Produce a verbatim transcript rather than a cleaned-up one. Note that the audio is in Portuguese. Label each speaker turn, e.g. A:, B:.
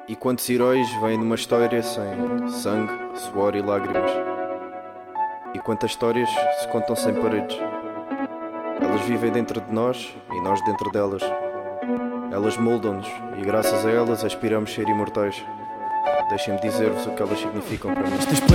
A: E quantos heróis vêm numa história sem sangue, suor e lágrimas? E quantas histórias se contam sem paredes? Elas vivem dentro de nós e nós dentro delas. Elas moldam-nos e graças a elas aspiramos ser imortais. Deixem-me dizer-vos o que elas significam para mim.